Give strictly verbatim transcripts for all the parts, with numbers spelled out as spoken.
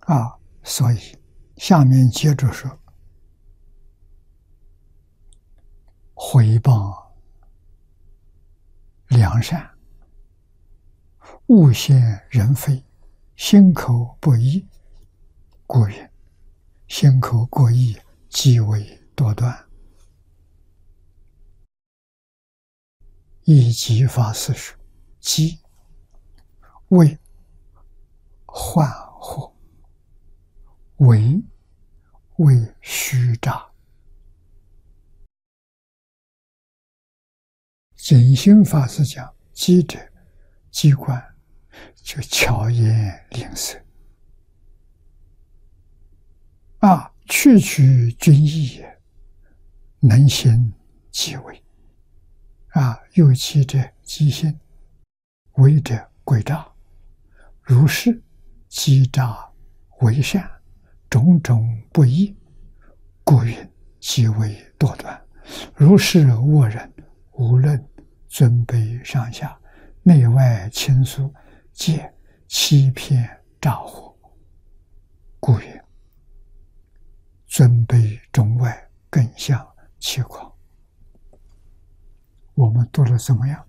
啊，所以下面接着说，回报良善，勿嫌人非，心口不一，故云：心口过异，即为多端。一即法四说，即为幻惑，为为虚诈。净心法师讲，机者机关，就巧言令色啊，区区均异也，能行即为啊，又其者机心，为者诡诈，如是机诈为善，种种不一，故云即为多端。如是恶人，无论尊卑上下，内外亲疏，皆欺骗诈惑，故云尊卑中外，更相欺诳。我们读了怎么样？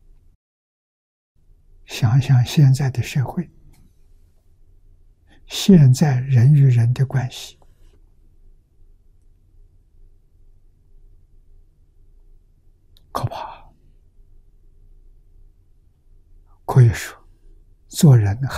想想现在的社会，现在人与人的关系，可怕。可以说，做人